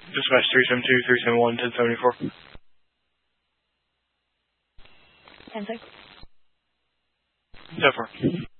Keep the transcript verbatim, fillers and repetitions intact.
Dispatch three seven two, three seven one, ten seventy-four. ten six. ten four.